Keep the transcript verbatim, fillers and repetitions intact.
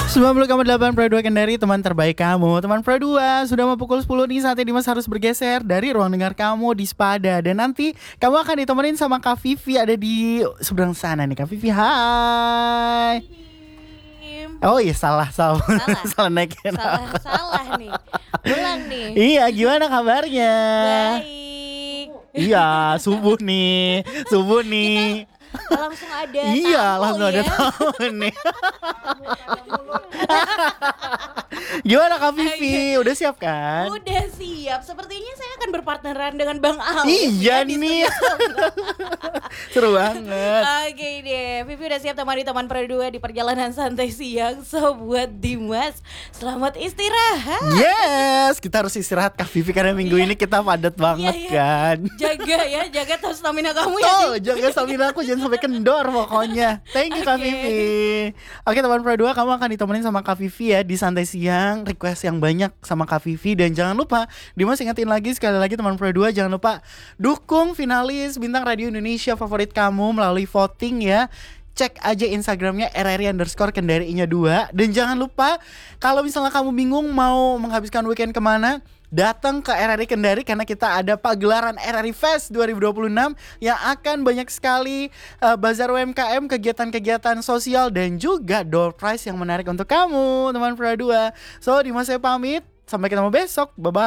sembilan puluh koma delapan Pro dua Kendari, teman terbaik kamu. Teman Pro dua, sudah mau pukul sepuluh nih, saatnya Dimas harus bergeser dari ruang dengar kamu di Spada. Dan nanti kamu akan ditemenin sama Kak Vivi, ada di seberang sana nih. Kak Vivi, hai. Oh iya, salah, salah. Salah, salah naikin. salah, salah nih. Ulang nih. Iya, gimana kabarnya? Baik. Iya, subuh nih, subuh nih. Langsung ada Iya, tamu langsung ya. ada tamu nih. Gimana Kak Vivi? Udah siap kan? Udah siap. Sepertinya saya akan berpartneran dengan Bang Alif. Iya ya, di nih. studio. Seru banget. Oke deh, Vivi udah siap temani teman Pro dua di perjalanan santai siang. So buat Dimas, selamat istirahat. Yes, kita harus istirahat Kak Vivi karena minggu Iya. ini kita padat banget Iya, iya. kan. Jaga ya, jaga terus stamina kamu ya. Oh, jaga stamina aku jangan sampai kendor pokoknya. Thank you Kak Oke. Vivi. Oke teman Pro dua, kamu akan ditemenin sama Kak Vivi ya di santai siang. Request yang banyak sama Kak Vivi. Dan jangan lupa, Dimas ingetin lagi sekali lagi teman Pro dua, jangan lupa dukung finalis Bintang Radio Indonesia favorit kamu melalui voting ya. Cek aja Instagramnya R R I underscore Kendari-nya dua. Dan jangan lupa, kalau misalnya kamu bingung mau menghabiskan weekend kemana, datang ke R R I Kendari karena kita ada pagelaran R R I Fest dua ribu dua puluh enam yang akan banyak sekali uh, bazar U M K M, kegiatan-kegiatan sosial dan juga door prize yang menarik untuk kamu teman Pro dua. So Dimas saya pamit, sampai ketemu besok, bye bye.